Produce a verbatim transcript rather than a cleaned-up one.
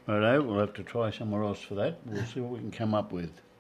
Righto, we'll have to try somewhere else for that. We'll see what we can come up with.